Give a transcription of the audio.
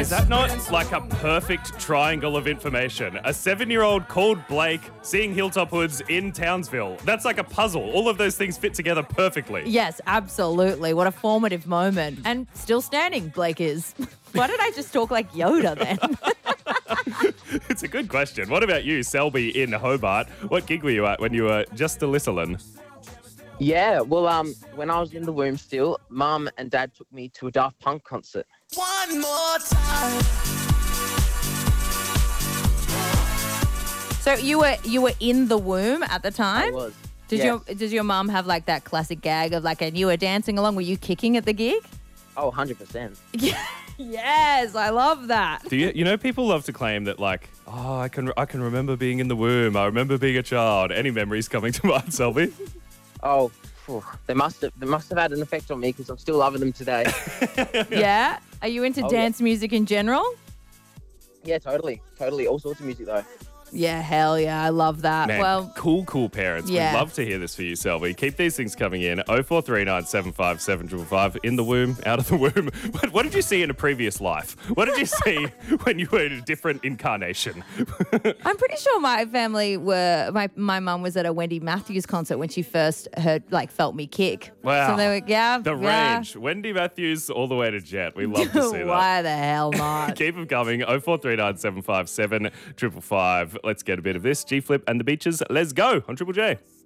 Is that not like a perfect triangle of information? A 7-year-old called Blake seeing Hilltop Hoods in Townsville. That's like a puzzle. All of those things fit together perfectly. Yes, absolutely. What a formative moment. And still standing, Blake is. Why did I just talk like Yoda then? It's a good question. What about you, Selby in Hobart? What gig were you at when you were just a littlein? Yeah, well, when I was in the womb still, Mum and Dad took me to a Daft Punk concert. One more time. So you were in the womb at the time? I was. Does your mum have like that classic gag of like, and you were dancing along? Were you kicking at the gig? Oh, 100%. Yes, I love that. Do you know, people love to claim that like, oh, I can remember being in the womb. I remember being a child. Any memories coming to mind, Selby? Oh, they must have had an effect on me because I'm still loving them today. Yeah? Are you into dance music in general? Yeah, totally. All sorts of music though. Yeah, hell yeah. I love that. Man, Well, cool parents. Yeah. We'd love to hear this for you, Selby. Keep these things coming in. 0439 757 555. In the womb, out of the womb. What did you see in a previous life? What did you see when you were in a different incarnation? I'm pretty sure my family my mum was at a Wendy Matthews concert when she first felt me kick. Wow. So they were, The range. Wendy Matthews all the way to Jet. We love to see that. Why the hell not? Keep them coming. 0439 757 555. Let's get a bit of this. G Flip and the Beaches. Let's go on Triple J.